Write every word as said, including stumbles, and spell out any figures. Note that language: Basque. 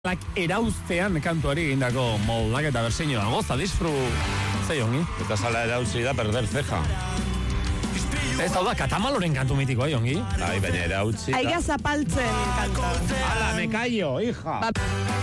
Erauztean kantuari egindako moldak eta berseinoa. Goza, disfru. Zei ongi? Eta sala erauzi da perder ceja. Ez hau da, Katamaloren kantu mitikoa, ongi? Bai, baina erautzi. Aiga zapaltzen kanta. Ala, me callo, hija.